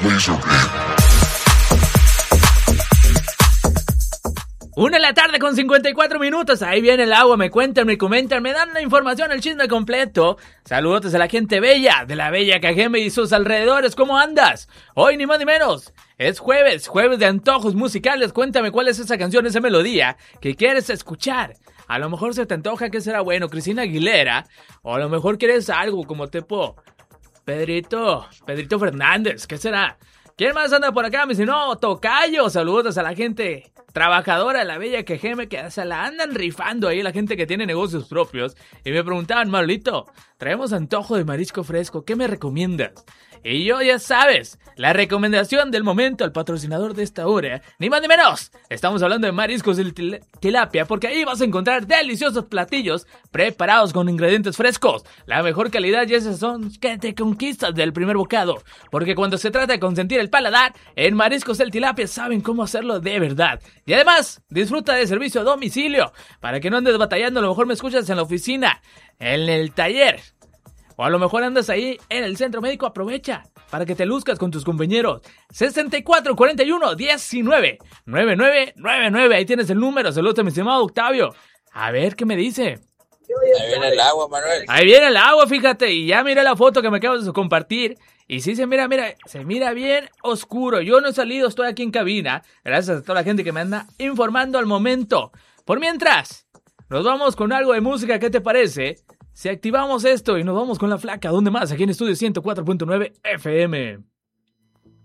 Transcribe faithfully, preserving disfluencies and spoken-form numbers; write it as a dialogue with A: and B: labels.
A: Una de la tarde con cincuenta y cuatro minutos, ahí viene el agua, me cuentan, me comentan, me dan la información, el chisme completo. Saludos a la gente bella, de la bella Cajeme y sus alrededores, ¿cómo andas? Hoy ni más ni menos, es jueves, jueves de antojos musicales, cuéntame cuál es esa canción, esa melodía que quieres escuchar. A lo mejor se te antoja que será bueno, Cristina Aguilera, o a lo mejor quieres algo como tipo Pedrito, Pedrito Fernández, ¿qué será? ¿Quién más anda por acá? Me dice, no, tocayo, saludos a la gente trabajadora de la bella Quejeme, que se la andan rifando ahí, la gente que tiene negocios propios. Y me preguntaban, Manolito, traemos antojo de marisco fresco, ¿qué me recomiendas? Y yo, ya sabes, la recomendación del momento, el patrocinador de esta hora, ni más ni menos, estamos hablando de mariscos y til- tilapia, porque ahí vas a encontrar deliciosos platillos preparados con ingredientes frescos, la mejor calidad, y esas son que te conquistas del primer bocado, porque cuando se trata de consentir el paladar, en Mariscos El Tilapia saben cómo hacerlo de verdad. Y además, disfruta de servicio a domicilio, para que no andes batallando, a lo mejor me escuchas en la oficina, en el taller, o a lo mejor andas ahí en el centro médico, aprovecha para que te luzcas con tus compañeros. sesenta y cuatro, cuarenta y uno, diecinueve, noventa y nueve noventa y nueve, ahí tienes el número, saludos a mi estimado Octavio. A ver, ¿qué me dice?
B: Ahí viene el agua, Manuel.
A: Ahí viene el agua, fíjate, y ya miré la foto que me acabas de compartir. Y sí se mira, mira, se mira bien oscuro. Yo no he salido, estoy aquí en cabina. Gracias a toda la gente que me anda informando al momento. Por mientras, nos vamos con algo de música, ¿qué te parece? Si activamos esto y nos vamos con la flaca, ¿dónde más? Aquí en Estudio ciento cuatro punto nueve F M.